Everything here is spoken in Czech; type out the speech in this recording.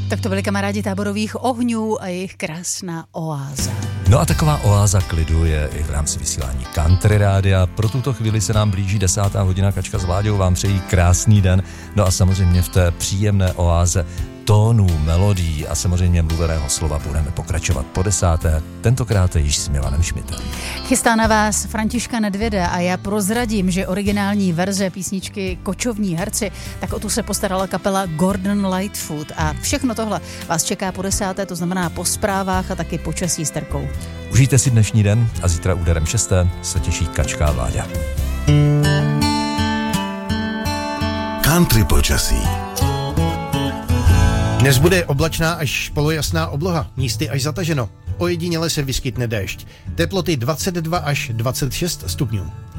Tak to byli kamarádi Táborových ohňů a jejich krásná oáza. No a taková oáza klidu je i v rámci vysílání Country Rádia. Pro tuto chvíli se nám blíží 10. hodina. Kačka s Vláďou vám přejí krásný den. No a samozřejmě v té příjemné oáze tónů, melodií a samozřejmě mluveného slova budeme pokračovat po 10. tentokrát již s Milanem Šmitem. Chystá na vás Františka Nedvěda a já prozradím, že originální verze písničky Kočovní herci, tak o tu se postarala kapela Gordon Lightfoot a všechno tohle vás čeká po 10. to znamená po zprávách a taky počasí s Terkou. Užijte si dnešní den a zítra úderem 6. se těší Kačka a Vláďa. Country počasí. Dnes bude oblačná až polojasná obloha, místy až zataženo. Ojediněle se vyskytne déšť. Teploty 22 až 26 stupňů.